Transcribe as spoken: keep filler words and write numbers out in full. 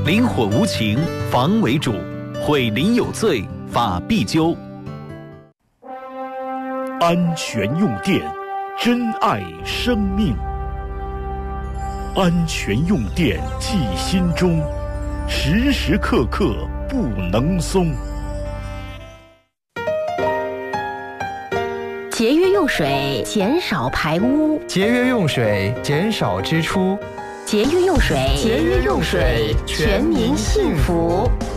灵火无情，防为主，毁邻有罪，法必究。 安全用电，珍爱生命。安全用电记心中，时时刻刻不能松。 节约用水，减少排污； 节约用水，减少支出； 节约用水， 节约用水， 全民幸福。